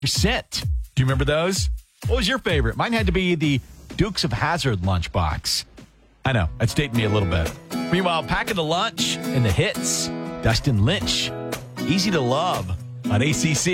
Scent. Do you remember those? What was your favorite? Mine had to be the Dukes of Hazzard lunchbox. I know, that's dating me a little bit. Meanwhile, packing the lunch and the hits. Dustin Lynch. Easy to love on ACC.